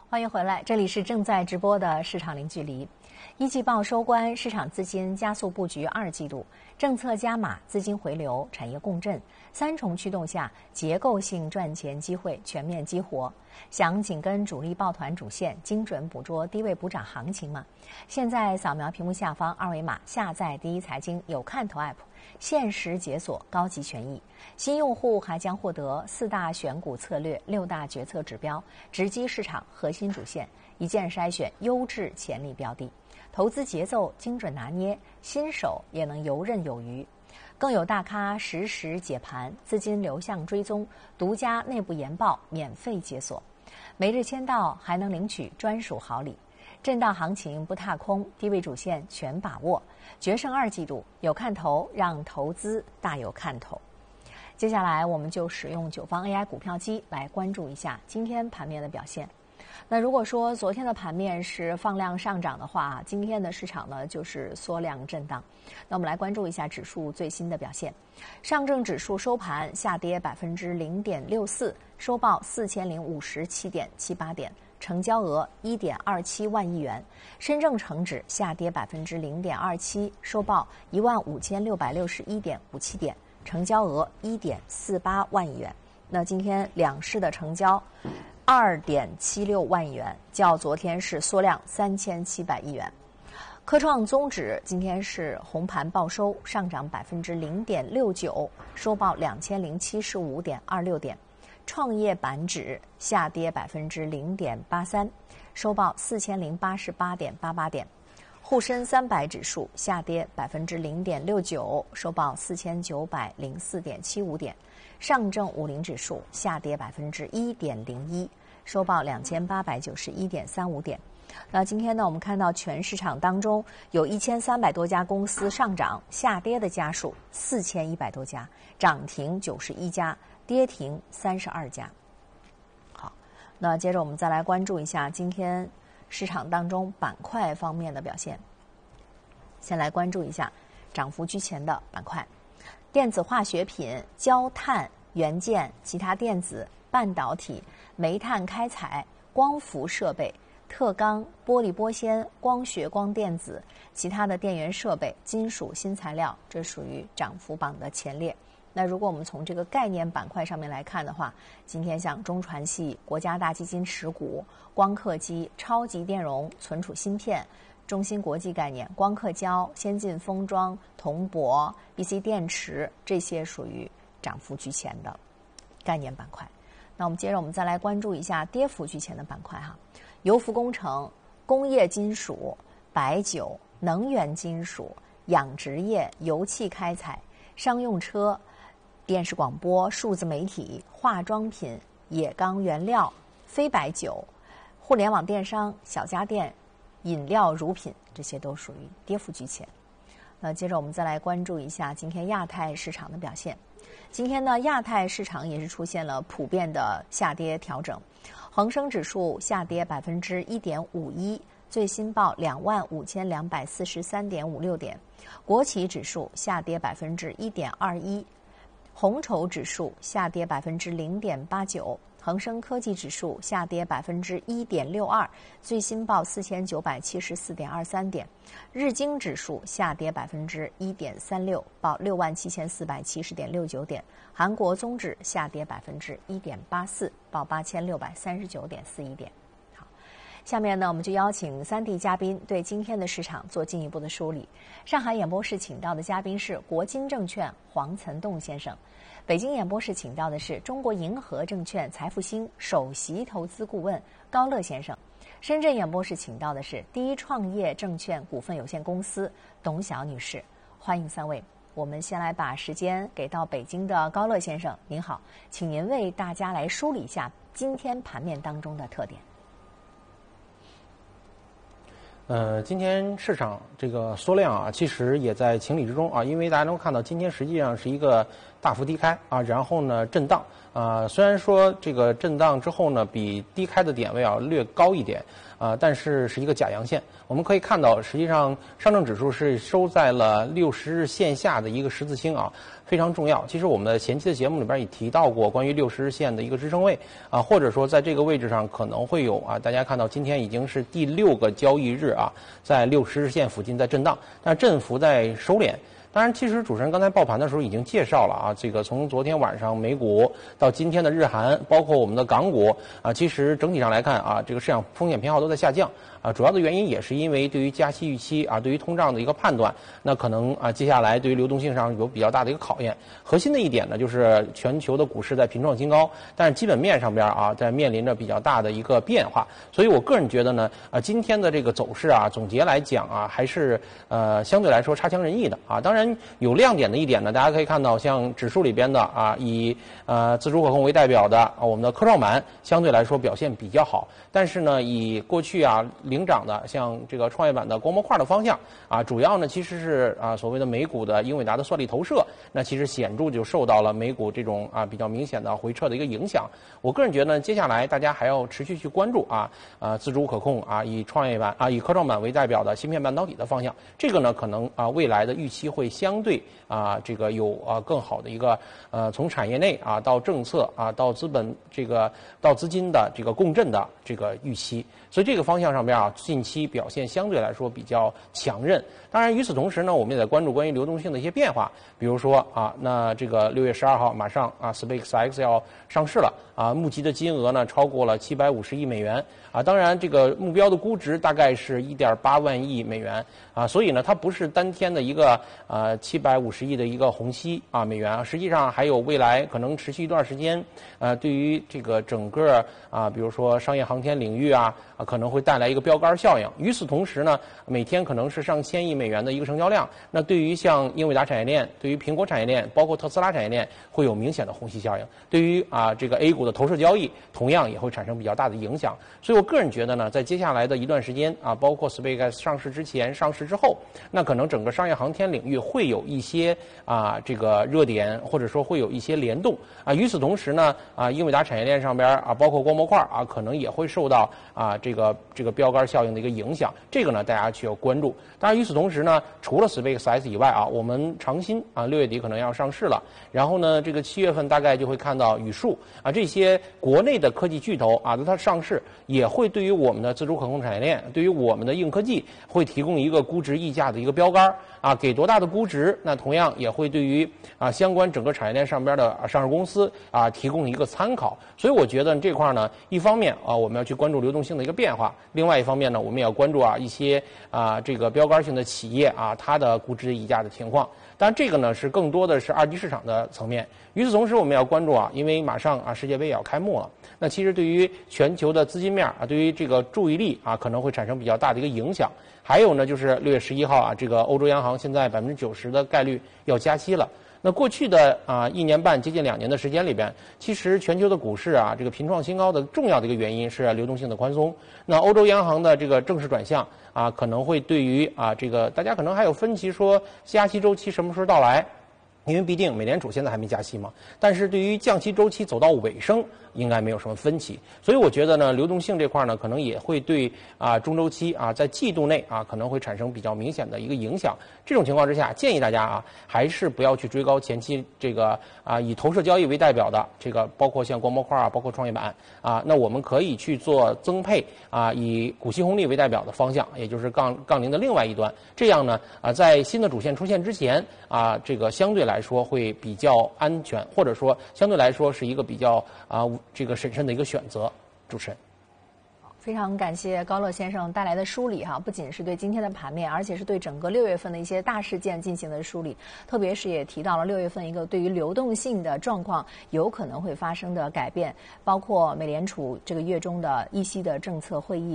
欢迎回来，这里是正在直播的市场零距离。一季报收官，市场资金加速布局二季度，政策加码，资金回流，产业共振，三重驱动下，结构性赚钱机会全面激活。想紧跟主力抱团主线，精准捕捉低位补涨行情吗？现在扫描屏幕下方二维码，下载第一财经有看头 App， 限时解锁高级权益。新用户还将获得4大选股策略、6大决策指标，直击市场核心主线，一键筛选优质潜力标的。投资节奏精准拿捏，新手也能游刃有余。更有大咖实时解盘，资金流向追踪，独家内部研报免费解锁。每日签到还能领取专属好礼。震荡行情不踏空，低位主线全把握，决胜二季度有看头，让投资大有看头。接下来我们就使用九方 AI 股票机来关注一下今天盘面的表现。那如果说昨天的盘面是放量上涨的话，今天的市场呢就是缩量震荡。那我们来关注一下指数最新的表现。上证指数收盘下跌 0.64%， 收报4057.78点，成交额 1.27 万亿元。深证成指下跌 0.27%， 收报15661.57点，成交额 1.48 万亿元。那今天两市的成交2.76万亿元，较昨天是缩量3700亿元。科创综指今天是红盘报收，上涨 0.69%， 收报2075.26点。创业板指下跌 0.83%， 收报4088.88点。沪深300指数下跌 0.69%， 收报4904.75点。上证50指数下跌 1.01%， 收报2891.35点。那今天呢，我们看到全市场当中有1300多家公司上涨，下跌的家数4100多家，涨停91家，跌停32家。好，那接着我们再来关注一下今天市场当中板块方面的表现。先来关注一下涨幅居前的板块：电子化学品、焦炭、元件、其他电子、半导体、煤炭开采、光伏设备、特钢、玻璃玻纤、光学光电子、其他的电源设备、金属新材料，这属于涨幅榜的前列。那如果我们从这个概念板块上面来看的话，今天像中传系、国家大基金持股、光刻机、超级电容、存储芯片、中芯国际概念、光刻胶、先进封装、铜箔、EC 电池，这些属于涨幅居前的概念板块。那我们接着再来关注一下跌幅居前的板块哈：油服工程、工业金属、白酒、能源金属、养殖业、油气开采、商用车、电视广播、数字媒体、化妆品、冶钢原料、非白酒、互联网电商、小家电、饮料乳品，这些都属于跌幅居前。那接着我们再来关注一下今天亚太市场的表现。今天呢，亚太市场也是出现了普遍的下跌调整，恒生指数下跌 1.51%， 最新报25243.56点，国企指数下跌 1.21%，红筹指数下跌 0.89%， 恒生科技指数下跌 1.62%， 最新报4974.23点，日经指数下跌 1.36%， 报67470.69点，韩国综指下跌 1.84%， 报8639.41点。下面呢，我们就邀请3D 嘉宾对今天的市场做进一步的梳理。上海演播室请到的嘉宾是国金证券黄岑栋先生，北京演播室请到的是中国银河证券财富星首席投资顾问高乐先生，深圳演播室请到的是第一创业证券股份有限公司董晓女士。欢迎3位。我们先来把时间给到北京的高乐先生，您好，请您为大家来梳理一下今天盘面当中的特点。 今天市场这个缩量啊，其实也在情理之中啊，因为大家能够看到，今天实际上是一个大幅低开啊，然后呢震荡啊，虽然说这个震荡之后呢，比低开的点位啊略高一点啊，但是是一个假阳线。我们可以看到，实际上上证指数是收在了60日线下的一个十字星啊， 非常重要。其实我们的前期的节目里边也提到过关于60日线的一个支撑位啊，或者说在这个位置上可能会有啊，大家看到今天已经是第6个交易日啊，在60日线附近在震荡，但振幅在收敛。当然，其实主持人刚才报盘的时候已经介绍了啊，这个从昨天晚上美股到今天的日韩，包括我们的港股啊，其实整体上来看啊，这个市场风险偏好都在下降啊。主要的原因也是因为对于加息预期啊，对于通胀的一个判断，那可能啊接下来对于流动性上有比较大的一个考验。核心的一点呢，就是全球的股市在频创新高，但是基本面上边啊在面临着比较大的一个变化。所以我个人觉得呢，今天的这个走势啊，总结来讲啊，还是相对来说差强人意的啊。当然有亮点的一点呢，大家可以看到，像指数里边的啊，以自主可控为代表的我们的科创板相对来说表现比较好。但是呢，以过去啊领涨的像这个创业板的光模块的方向啊，主要呢其实是啊所谓的美股的英伟达的算力投射，那其实显著就受到了美股这种啊比较明显的回撤的一个影响。我个人觉得接下来大家还要持续去关注自主可控啊，以创业板啊以科创板为代表的芯片半导体的方向，这个呢可能啊未来的预期会相对这个有更好的一个从产业内啊到政策啊到资本这个到资金的这个共振的这个预期，所以这个方向上边啊近期表现相对来说比较强韧。当然与此同时呢，我们也在关注关于流动性的一些变化，比如说那这个6月12号马上SpaceX 要上市了募集的金额呢超过了750亿美元当然这个目标的估值大概是1.8万亿美元所以呢它不是单天的一个750亿的一个虹吸美元实际上还有未来可能持续一段时间对于这个整个比如说商业航天领域可能会带来一个标杆效应。与此同时呢，每天可能是上千亿美元的一个成交量，那对于像英伟达产业链，对于苹果产业链，包括特斯拉产业链会有明显的虹吸效应。对于这个 A 股的投射交易同样也会产生比较大的影响。所以我个人觉得呢，在接下来的一段时间包括 SpaceX 上市之前上市之后，那可能整个商业航天领域会有一些这个热点，或者说会有一些联动与此同时呢英伟达产业链上边包括光模块可能也会受到这个标杆效应的一个影响，这个呢大家需要关注。当然与此同时呢，除了 SpaceX 以外我们长鑫6月底可能要上市了，然后呢这个7月份大概就会看到宇树这些国内的科技巨头它上市也会对于我们的自主可控产业链，对于我们的硬科技会提供一个估值溢价的一个标杆给多大的估值，那同样也会对于相关整个产业链上边的上市公司提供一个参考。所以我觉得这块呢，一方面我们要去关注流动性的一个变化，另外一方面呢，我们也要关注一些这个标杆性的企业它的估值溢价的情况。当然这个呢是更多的是二级市场的层面。与此同时我们要关注因为马上世界杯也要开幕了，那其实对于全球的资金面对于这个注意力可能会产生比较大的一个影响。还有呢就是6月11号这个欧洲央行现在90%的概率要加息了。那过去的1年半接近2年的时间里边，其实全球的股市这个频创新高的重要的一个原因是流动性的宽松。那欧洲央行的这个正式转向可能会对于这个大家可能还有分歧说加息周期什么时候到来，因为毕竟美联储现在还没加息嘛，但是对于降息周期走到尾声应该没有什么分歧。所以我觉得呢，流动性这块呢可能也会对中周期在季度内可能会产生比较明显的一个影响。这种情况之下，建议大家还是不要去追高前期这个以投射交易为代表的这个，包括像光模块包括创业板那我们可以去做增配以股息红利为代表的方向，也就是杠铃的另外一端。这样呢在新的主线出现之前这个相对来说会比较安全，或者说相对来说是一个比较这个审慎的一个选择。主持人。 非常感谢高乐先生带来的梳理不仅是对今天的盘面，而且是对整个6月份的一些大事件进行的梳理，特别是也提到了6月份一个对于流动性的状况有可能会发生的改变，包括美联储这个月中的议息的政策会议。